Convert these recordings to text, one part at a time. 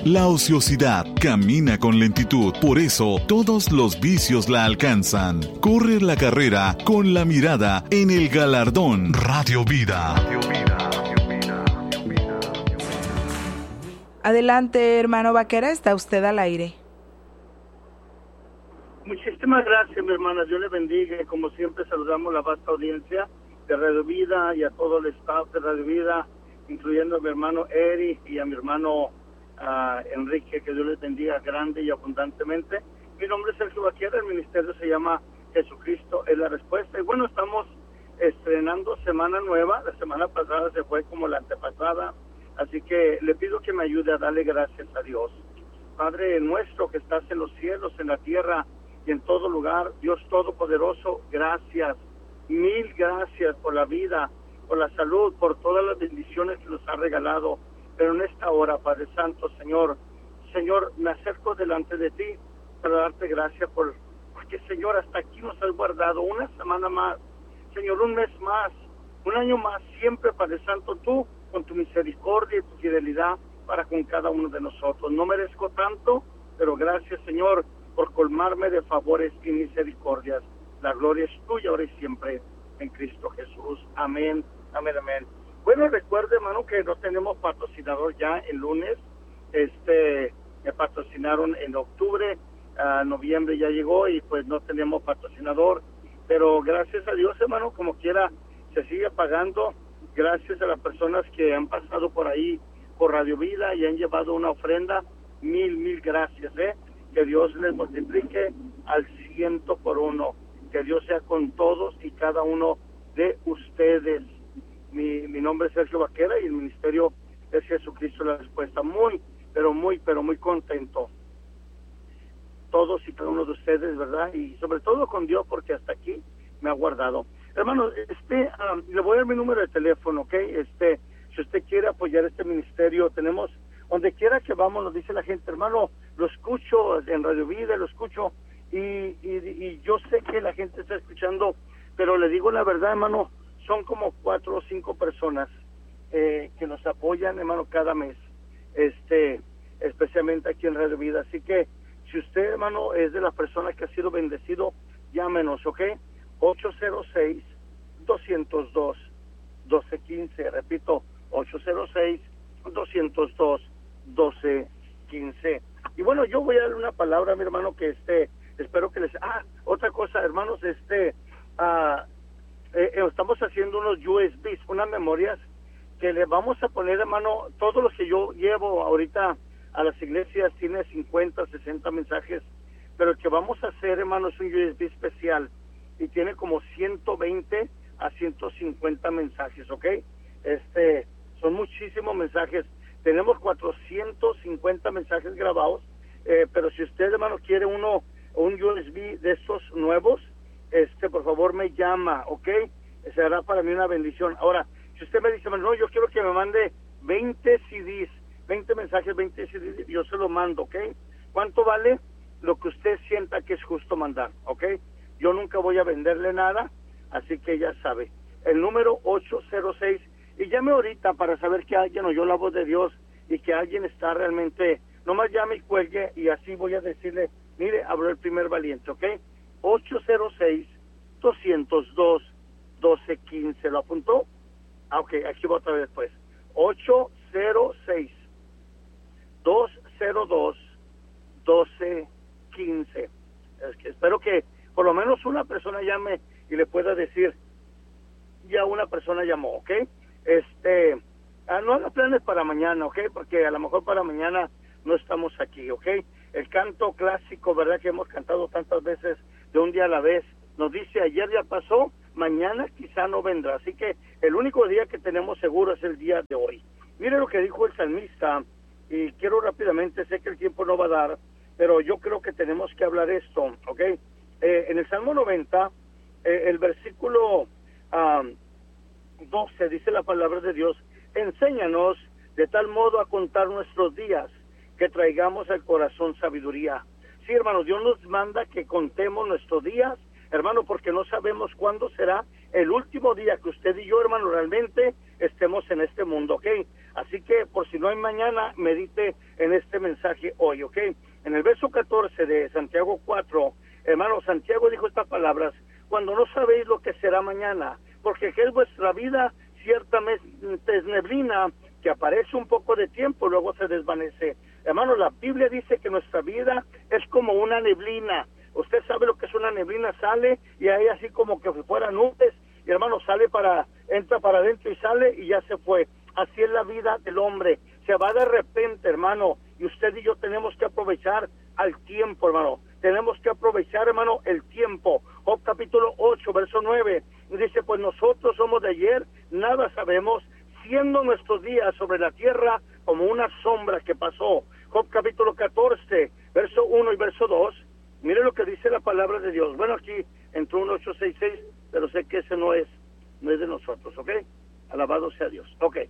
La ociosidad camina con lentitud, por eso todos los vicios la alcanzan. Corre la carrera con la mirada en el galardón. Radio Vida. Adelante, hermano Vaquera, está usted al aire. Muchísimas gracias, mi hermana. Dios le bendiga. Como siempre, saludamos a la vasta audiencia de Radio Vida y a todo el staff de Radio Vida, incluyendo a mi hermano Eri y a mi hermano Enrique. Que Dios les bendiga grande y abundantemente. Mi nombre es Sergio Vaquera. El ministerio se llama Jesucristo es la Respuesta. Y bueno, estamos estrenando semana nueva. La semana pasada se fue como la antepasada. Así que le pido que me ayude a darle gracias a Dios. Padre nuestro que estás en los cielos, en la tierra y en todo lugar, Dios Todopoderoso, gracias, mil gracias por la vida, por la salud, por todas las bendiciones que nos ha regalado. Pero en esta hora, Padre Santo, Señor, me acerco delante de ti para darte gracias porque, Señor, hasta aquí nos has guardado una semana más, Señor, un mes más, un año más, siempre, Padre Santo, tú, con tu misericordia y tu fidelidad para con cada uno de nosotros. No merezco tanto, pero gracias, Señor, por colmarme de favores y misericordias. La gloria es tuya ahora y siempre en Cristo Jesús. Amén, amén, amén. Bueno, recuerde, hermano, que no tenemos patrocinador ya el lunes. Me patrocinaron en octubre, noviembre ya llegó y pues no tenemos patrocinador. Pero gracias a Dios, hermano, como quiera, se sigue pagando. Gracias a las personas que han pasado por ahí, por Radio Vida, y han llevado una ofrenda. Mil gracias, Que Dios les multiplique al 100%. Que Dios sea con todos y cada uno de ustedes. Mi nombre es Sergio Vaquera y el ministerio es Jesucristo la Respuesta. Muy contento. Todos y cada uno de ustedes, ¿verdad? Y sobre todo con Dios, porque hasta aquí me ha guardado. Hermano, le voy a dar mi número de teléfono, ¿ok? Si usted quiere apoyar este ministerio, tenemos, donde quiera que vamos, nos dice la gente, hermano, lo escucho en Radio Vida, lo escucho, y yo sé que la gente está escuchando, pero le digo la verdad, hermano, son como 4 o 5 personas que nos apoyan, hermano, cada mes, especialmente aquí en Radio Vida. Así que, si usted, hermano, es de las personas que ha sido bendecido, llámenos, ¿ok? 806-202-1215, repito, 806-202-1215. Y bueno, yo voy a darle una palabra, mi hermano, que espero que les... otra cosa, hermanos, estamos haciendo unos USBs, unas memorias que le vamos a poner, hermano, todos los que yo llevo ahorita a las iglesias tiene 50, 60 mensajes, pero el que vamos a hacer, hermano, es un USB especial y tiene como 120 a 150 mensajes, ¿ok? Son muchísimos mensajes. Tenemos 450 mensajes grabados, pero si usted, hermano, quiere un USB de estos nuevos, por favor me llama, ¿ok? Será para mí una bendición. Ahora, si usted me dice, no, yo quiero que me mande 20 CDs, 20 mensajes, 20 CDs, yo se lo mando, ¿ok? ¿Cuánto vale? Lo que usted sienta que es justo mandar, ¿ok? Yo nunca voy a venderle nada, así que ya sabe. El número 806, y llame ahorita para saber que alguien oyó la voz de Dios y que alguien está realmente, nomás llame y cuelgue y así voy a decirle, mire, habló el primer valiente, ¿ok? 806-202-1215, ¿lo apuntó? Ok, aquí va otra vez pues. 806-202-1215. Espero que por lo menos una persona llame y le pueda decir, ya una persona llamó, ¿ok? No haga planes para mañana, ¿ok? Porque a lo mejor para mañana no estamos aquí, ¿ok? El canto clásico, ¿verdad? Que hemos cantado tantas veces, de un día a la vez, nos dice, ayer ya pasó, mañana quizá no vendrá. Así que el único día que tenemos seguro es el día de hoy. Mire lo que dijo el salmista, y quiero rápidamente, sé que el tiempo no va a dar, pero yo creo que tenemos que hablar esto, ¿ok? En el Salmo 90, el versículo 12, dice la palabra de Dios, enséñanos de tal modo a contar nuestros días, que traigamos al corazón sabiduría. Sí, hermanos, Dios nos manda que contemos nuestros días, hermano, porque no sabemos cuándo será el último día que usted y yo, hermano, realmente estemos en este mundo, ¿ok? Así que por si no hay mañana, medite en este mensaje hoy, ¿ok? En el verso 14 de Santiago 4, hermano, Santiago dijo estas palabras: cuando no sabéis lo que será mañana, porque que es vuestra vida ciertamente es neblina, que aparece un poco de tiempo, luego se desvanece. Hermano, la Biblia dice que nuestra vida es como una neblina. Usted sabe lo que es una neblina, sale y ahí así como que fueran nubes, y hermano, entra para adentro y sale y ya se fue. Así es la vida del hombre, se va de repente, hermano, y usted y yo tenemos que aprovechar al tiempo, hermano. Tenemos que aprovechar, hermano, el tiempo. Job capítulo 8, verso 9, dice: pues nosotros somos de ayer, nada sabemos, siendo nuestros días sobre la tierra como una sombra que pasó. Job capítulo 14, verso 1 y verso 2, mire lo que dice la palabra de Dios. Bueno, aquí entró un 866, pero sé que ese no es de nosotros, ¿ok? Alabado sea Dios. Ok,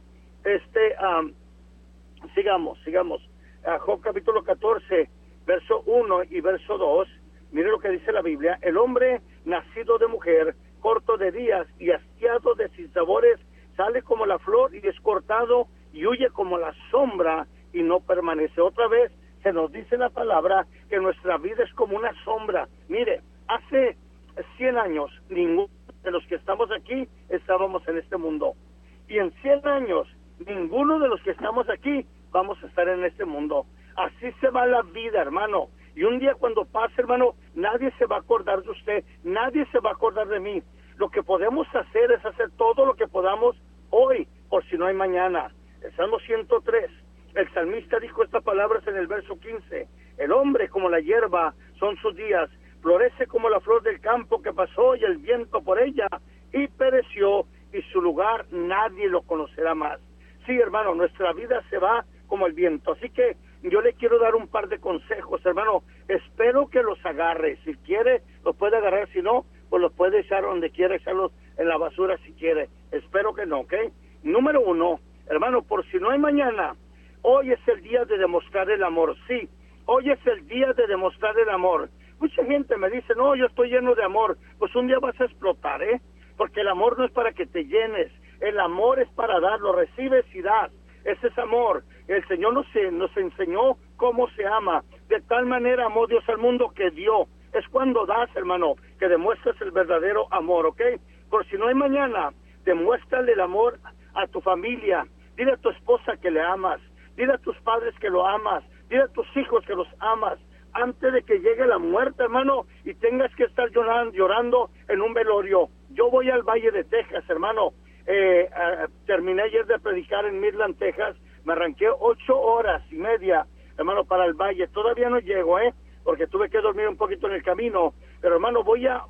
sigamos. Job capítulo 14, verso 1 y verso 2, mire lo que dice la Biblia: el hombre nacido de mujer, corto de días y hastiado de sinsabores, sale como la flor y es cortado y huye como la sombra y no permanece. Otra vez se nos dice la palabra que nuestra vida es como una sombra. Mire, hace 100 años ninguno de los que estamos aquí estábamos en este mundo, y en 100 años ninguno de los que estamos aquí vamos a estar en este mundo. Así se va la vida, hermano, y un día cuando pase, hermano, nadie se va a acordar de usted, nadie se va a acordar de mí. Lo que podemos hacer es hacer todo lo que podamos hoy, por si no hay mañana. El Salmo 103, el salmista dijo estas palabras en el verso 15: el hombre como la hierba son sus días, florece como la flor del campo que pasó y el viento por ella y pereció, y su lugar nadie lo conocerá más. Sí, hermano, nuestra vida se va como el viento. Así que yo le quiero dar un par de consejos, hermano. Espero que los agarre. Si quiere, los puede agarrar. Si no, pues los puede echar donde quiera, echarlos en la basura si quiere. Espero que no, ¿ok? Número 1, hermano, por si no hay mañana, hoy es el día de demostrar el amor. Sí, hoy es el día de demostrar el amor. Mucha gente me dice: no, yo estoy lleno de amor. Pues un día vas a explotar, porque el amor no es para que te llenes, el amor es para dar, lo recibes y das. Ese es amor. El Señor nos enseñó cómo se ama. De tal manera amó Dios al mundo que dio. Es cuando das, hermano, que demuestras el verdadero amor, ¿ok? Por si no hay mañana, demuéstrale el amor a tu familia. Dile a tu esposa que le amas. Dile a tus padres que lo amas. Dile a tus hijos que los amas. Antes de que llegue la muerte, hermano, y tengas que estar llorando en un velorio. Yo voy al Valle de Texas, hermano. Terminé ayer de predicar en Midland, Texas. Me arranqué 8 horas y media, hermano, para el Valle. Todavía no llego, porque tuve que dormir un poquito en el camino. Pero, hermano, voy a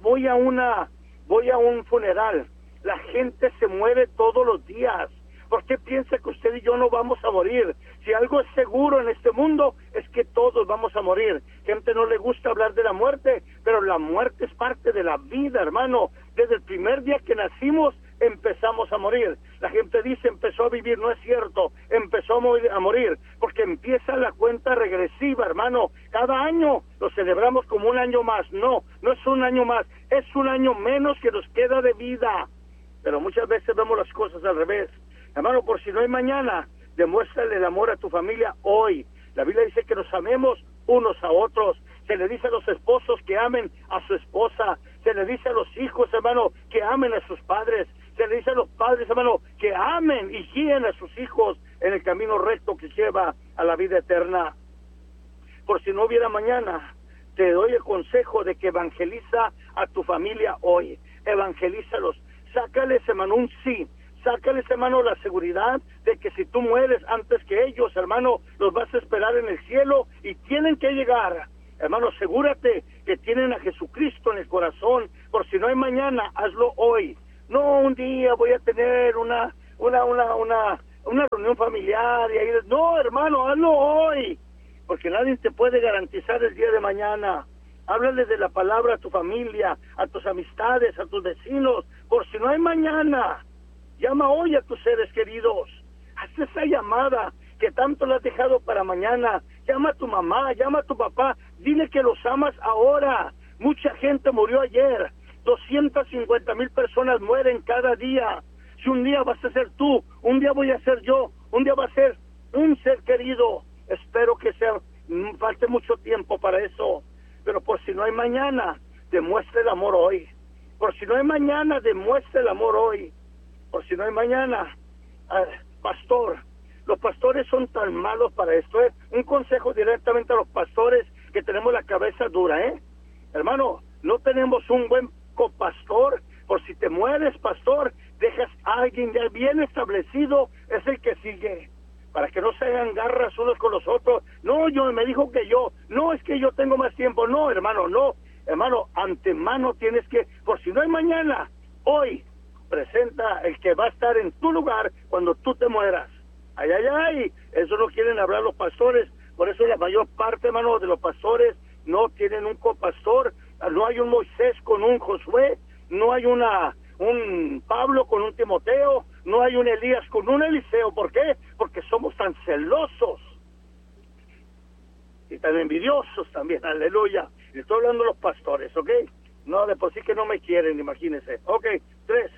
un funeral. La gente se muere todos los días. ¿Por qué piensa que usted y yo no vamos a morir? Si algo es seguro en este mundo, es que todos vamos a morir. Gente no le gusta hablar de la muerte, pero la muerte es parte de la vida, hermano. Desde el primer día que nacimos, empezamos a morir. La gente dice: empezó a vivir. No es cierto, empezó a morir, porque empieza la cuenta regresiva, hermano. Cada año lo celebramos como un año más. No es un año más, es un año menos que nos queda de vida. Pero muchas veces vemos las cosas al revés. Hermano, por si no hay mañana, demuéstrale el amor a tu familia hoy. La Biblia dice que nos amemos unos a otros. Se le dice a los esposos que amen a su esposa. Se le dice a los hijos, hermano, que amen a sus padres. Se le dice a los padres, hermano, que amen y guíen a sus hijos en el camino recto que lleva a la vida eterna. Por si no hubiera mañana, te doy el consejo de que evangeliza a tu familia hoy. Evangelízalos. Sácales, hermano, un sí. Sácales, hermano, la seguridad de que si tú mueres antes que ellos, hermano, los vas a esperar en el cielo y tienen que llegar. Hermano, asegúrate que tienen a Jesucristo en el corazón. Por si no hay mañana, hazlo hoy. No, un día voy a tener una reunión familiar y ahí... No, hermano, hazlo hoy, porque nadie te puede garantizar el día de mañana. Háblale de la palabra a tu familia, a tus amistades, a tus vecinos. Por si no hay mañana, llama hoy a tus seres queridos. Haz esa llamada que tanto le has dejado para mañana. Llama a tu mamá, llama a tu papá. Dile que los amas ahora. Mucha gente murió ayer. 250,000 personas mueren cada día. Si un día vas a ser tú, un día voy a ser yo, un día va a ser un ser querido. Espero que falte mucho tiempo para eso, pero por si no hay mañana, demuestre el amor hoy. Por si no hay mañana, demuestre el amor hoy. Por si no hay mañana, pastor, los pastores son tan malos para esto, Un consejo directamente a los pastores que tenemos la cabeza dura, Hermano, no tenemos un buen copastor. Por si te mueres, pastor, dejas a alguien ya bien establecido, es el que sigue, para que no se hagan garras unos con los otros. No, me dijo que yo, no, es que yo tengo más tiempo. No, hermano, no. Hermano, antemano tienes que, por si no hay mañana, hoy, presenta el que va a estar en tu lugar cuando tú te mueras. Ay, ay, ay, eso no quieren hablar los pastores. Por eso la mayor parte, hermano, de los pastores no tienen un copastor. No hay un Moisés con un Josué, no hay un Pablo con un Timoteo, no hay un Elías con un Eliseo. ¿Por qué? Porque somos tan celosos y tan envidiosos también. Aleluya. Le estoy hablando a los pastores, ¿ok? No, de por sí que no me quieren, imagínense. Ok, 3.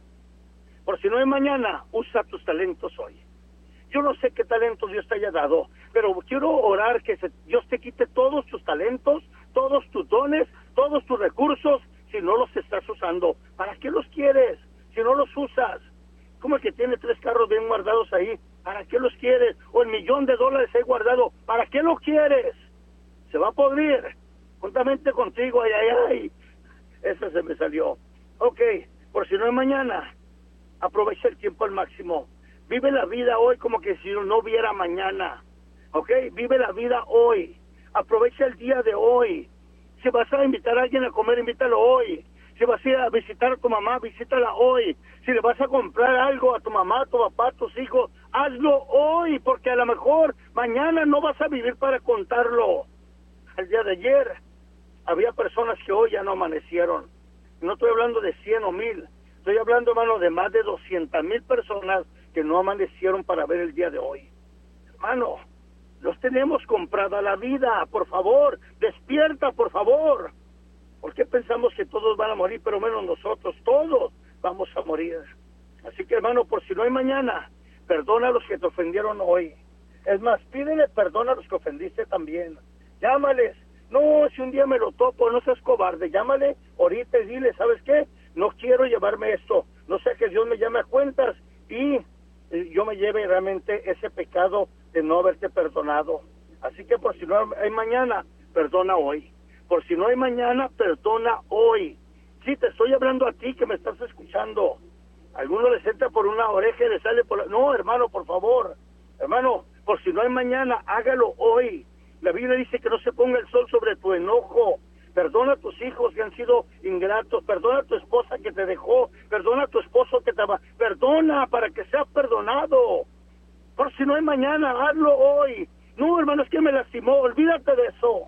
Por si no hay mañana, usa tus talentos hoy. Yo no sé qué talentos Dios te haya dado, pero quiero orar que Dios te quite todos tus talentos, todos tus dones, todos tus recursos, si no los estás usando. ¿Para qué los quieres si no los usas? Como el que tiene 3 carros bien guardados ahí, ¿para qué los quieres? O el $1,000,000 ahí guardado, ¿para qué lo quieres? Se va a podrir, juntamente contigo. Ay, ay, ay, ese se me salió. Ok, por si no hay mañana, aprovecha el tiempo al máximo. Vive la vida hoy como que si no hubiera mañana. ¿Ok? Vive la vida hoy. Aprovecha el día de hoy. Si vas a invitar a alguien a comer, invítalo hoy. Si vas a ir a visitar a tu mamá, visítala hoy. Si le vas a comprar algo a tu mamá, a tu papá, a tus hijos, hazlo hoy, porque a lo mejor mañana no vas a vivir para contarlo. El día de ayer había personas que hoy ya no amanecieron. No estoy hablando de 100 o 1000. Estoy hablando, hermano, de más de 200,000 personas que no amanecieron para ver el día de hoy. Hermano, los tenemos comprada la vida. Por favor, despierta, por favor. ¿Por qué pensamos que todos van a morir, pero menos nosotros? Todos vamos a morir. Así que, hermano, por si no hay mañana, perdona a los que te ofendieron hoy. Es más, pídele perdón a los que ofendiste también. Llámales. No, si un día me lo topo, no seas cobarde. Llámale ahorita y dile, ¿sabes qué? No quiero llevarme esto. No sé, que Dios me llame a cuentas y yo me lleve realmente ese pecado de no haberte perdonado. Así que por si no hay mañana, perdona hoy. Por si no hay mañana, perdona hoy. Sí, te estoy hablando a ti que me estás escuchando. Alguno les entra por una oreja y le sale por la... No, hermano, por favor. Hermano, por si no hay mañana, hágalo hoy. La Biblia dice que no se ponga el sol sobre tu enojo. Perdona a tus hijos que han sido ingratos. Perdona a tu esposa que te dejó. Perdona a tu esposo que te va. Perdona para que seas perdonado. Por si no hay mañana, hazlo hoy. No, hermano, es que me lastimó. Olvídate de eso.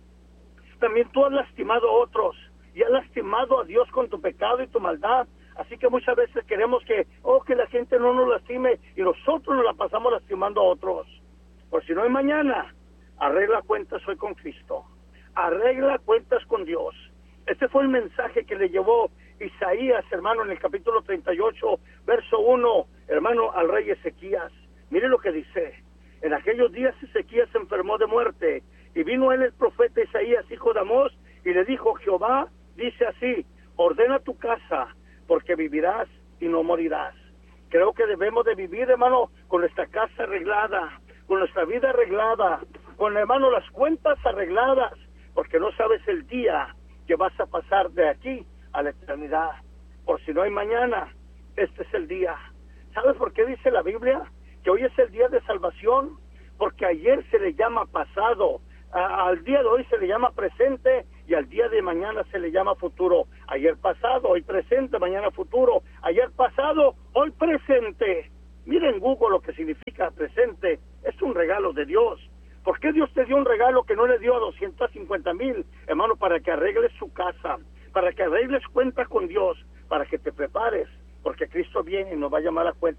También tú has lastimado a otros. Y has lastimado a Dios con tu pecado y tu maldad. Así que muchas veces queremos que la gente no nos lastime y nosotros nos la pasamos lastimando a otros. Por si no hay mañana, arregla cuentas hoy con Cristo. Arregla cuentas con Dios. Este fue el mensaje que le llevó Isaías, hermano, en el capítulo 38, verso 1, hermano, al rey Ezequías. Mire lo que dice. En aquellos días Ezequías se enfermó de muerte, y vino él el profeta Isaías, hijo de Amós, y le dijo, Jehová dice así, ordena tu casa, porque vivirás y no morirás. Creo que debemos de vivir, hermano, con nuestra casa arreglada, con nuestra vida arreglada, con, hermano, las cuentas arregladas, porque no sabes el día que vas a pasar de aquí a la eternidad. Por si no hay mañana, este es el día. ¿Sabes por qué dice la Biblia que hoy es el día de salvación? Porque ayer se le llama pasado, al día de hoy se le llama presente y al día de mañana se le llama futuro. Ayer pasado, hoy presente, mañana futuro. Ayer pasado, hoy presente. Miren Google lo que significa presente. Es un regalo de Dios. ¿Por qué Dios te dio un regalo que no le dio a 250,000? Hermano, para que arregles su casa, para que arregles cuentas con Dios, para que te prepares, porque Cristo viene y nos va a llamar a cuenta.